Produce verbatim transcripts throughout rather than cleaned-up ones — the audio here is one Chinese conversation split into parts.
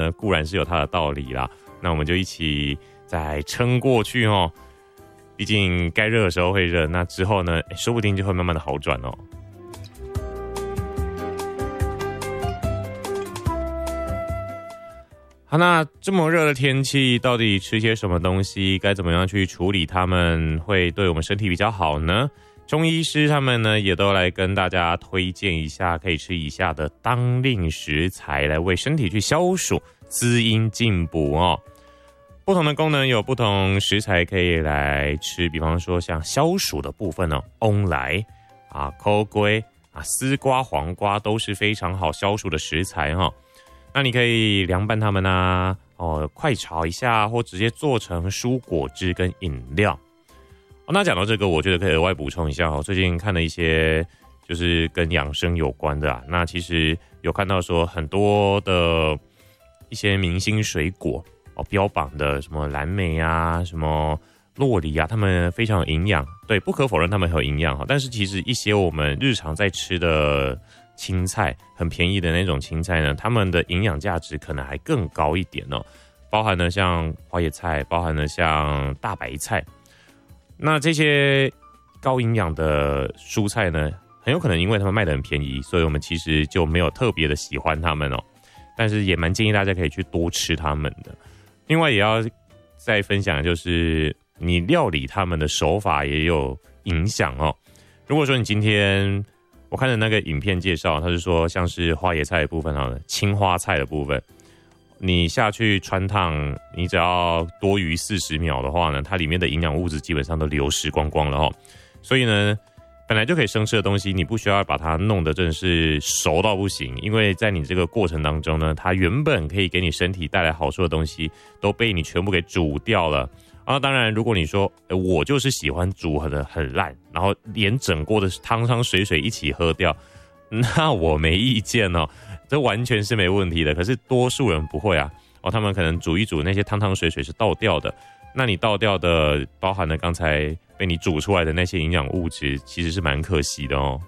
呢，固然是有它的道理啦。那我们就一起再撑过去哦。毕竟该热的时候会热，那之后呢，说不定就会慢慢的好转哦。好，那这么热的天气，到底吃些什么东西？该怎么样去处理它们，会对我们身体比较好呢？中医师他们呢，也都来跟大家推荐一下，可以吃以下的当令食材，来为身体去消暑、滋阴、进补哦。不同的功能有不同食材可以来吃，比方说像消暑的部分呢、哦，翁来啊、抠龟啊、丝瓜、黄瓜都是非常好消暑的食材哈、哦。那你可以凉拌它们啊，哦，快炒一下，或直接做成蔬果汁跟饮料。哦、那讲到这个，我觉得可以额外补充一下哦。最近看了一些就是跟养生有关的啊，那其实有看到说很多的一些明星水果哦，标榜的什么蓝莓啊、什么酪梨啊，它们非常有营养。对，不可否认它们很有营养哈，但是其实一些我们日常在吃的青菜，很便宜的那种青菜呢，它们的营养价值可能还更高一点哦。包含了像花椰菜，包含了像大白菜。那这些高营养的蔬菜呢，很有可能因为它们卖得很便宜，所以我们其实就没有特别的喜欢它们哦。但是也蛮建议大家可以去多吃它们的。另外也要再分享的就是，你料理它们的手法也有影响哦。如果说你今天我看的那个影片介绍，他是说像是花椰菜的部分好了，青花菜的部分，你下去汆烫，你只要多于四十秒的话呢，它里面的营养物质基本上都流失光光了哦。所以呢，本来就可以生吃的东西，你不需要把它弄得真的是熟到不行，因为在你这个过程当中呢，它原本可以给你身体带来好处的东西，都被你全部给煮掉了。啊，当然，如果你说，欸、我就是喜欢煮很很烂，然后连整锅的汤汤水水一起喝掉，那我没意见哦，这完全是没问题的。可是多数人不会啊，哦，他们可能煮一煮那些汤汤水水是倒掉的，那你倒掉的包含了刚才被你煮出来的那些营养物质，其实是蛮可惜的哦。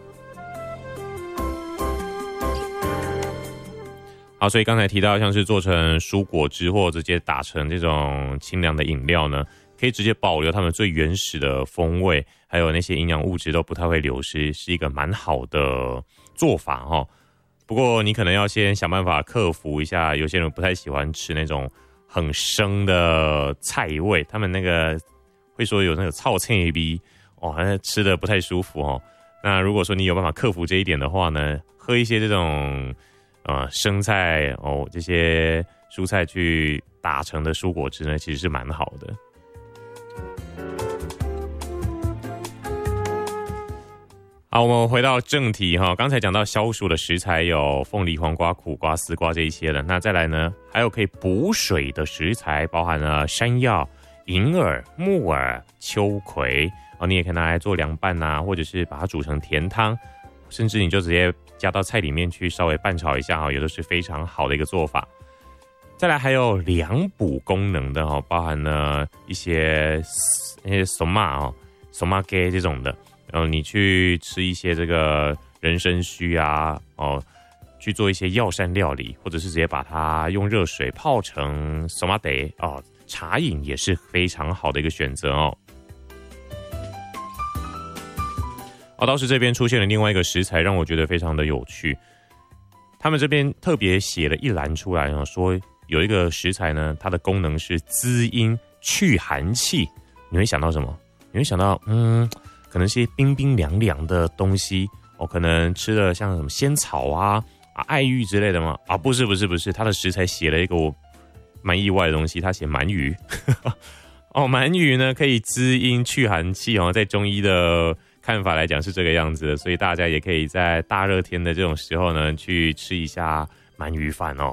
好，所以刚才提到像是做成蔬果汁或直接打成这种清凉的饮料呢，可以直接保留它们最原始的风味，还有那些营养物质都不太会流失，是一个蛮好的做法哦。不过你可能要先想办法克服一下，有些人不太喜欢吃那种很生的菜味，他们那个会说有那个臭菜味哦，好像吃的不太舒服哦。那如果说你有办法克服这一点的话呢，喝一些这种呃，生菜哦，这些蔬菜去打成的蔬果汁呢，其实是蛮好的。好，我们回到正题哈，刚才讲到消暑的食材有凤梨、黄瓜、苦瓜、丝瓜这一些了，那再来呢，还有可以补水的食材，包含了山药、银耳、木耳、秋葵哦，你也可以拿来做凉拌啊，或者是把它煮成甜汤，甚至你就直接加到菜里面去稍微拌炒一下，也都是非常好的一个做法。再来还有凉补功能的，包含了一些那些索玛哦、索玛给这种的，然后你去吃一些这个人参须啊，哦，去做一些药膳料理，或者是直接把它用热水泡成索玛得哦，茶饮也是非常好的一个选择哦。哦，倒是这边出现了另外一个食材，让我觉得非常的有趣。他们这边特别写了一栏出来，说有一个食材呢，它的功能是滋阴去寒气。你会想到什么？你会想到，嗯，可能是冰冰凉凉的东西哦，可能吃的像什么仙草啊、啊爱玉之类的吗？啊，不是不是不是，它的食材写了一个我蛮意外的东西，它写鳗鱼。哦，鳗鱼呢可以滋阴去寒气哦，在中医的看法来讲是这个样子的，所以大家也可以在大热天的这种时候呢，去吃一下鳗鱼饭哦。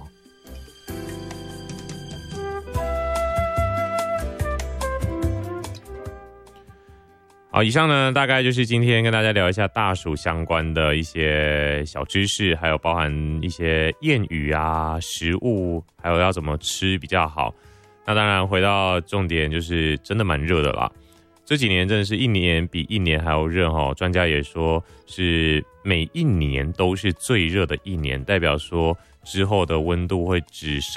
好，以上呢大概就是今天跟大家聊一下大暑相关的一些小知识，还有包含一些谚语啊、食物，还有要怎么吃比较好。那当然回到重点，就是真的蛮热的啦。这几年真的是一年比一年还要热哈，专家也说是每一年都是最热的一年，代表说之后的温度会只剩